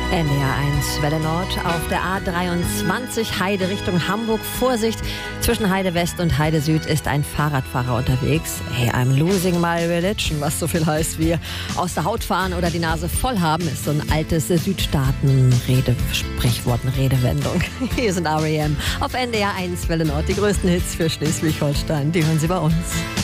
NDR1 Welle Nord auf der A23 Heide Richtung Hamburg. Vorsicht, zwischen Heide West und Heide Süd ist ein Fahrradfahrer unterwegs. Hey, I'm losing my religion, was so viel heißt wie aus der Haut fahren oder die Nase voll haben, ist so ein altes Südstaaten-Sprichwort, eine Redewendung. Hier sind R.E.M. auf NDR1 Welle Nord, die größten Hits für Schleswig-Holstein. Die hören Sie bei uns.